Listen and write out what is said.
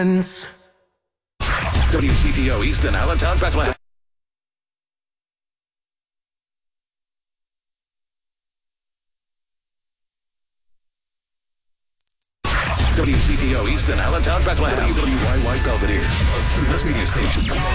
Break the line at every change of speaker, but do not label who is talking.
WCTO Easton, Allentown, Bethlehem. WCTO Easton, Allentown, Bethlehem. WYY Belvedere, a True Media Station.